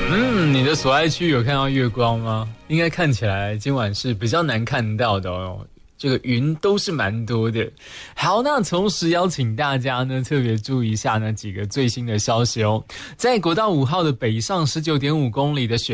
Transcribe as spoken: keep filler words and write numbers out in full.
嗯，你的所爱区有看到月光吗？应该看起来今晚是比较难看到的哦。这个云都是蛮多的。好，那同时邀请大家呢，特别注意一下呢几个最新的消息哦。在国道五号的北上 十九点五公里的雪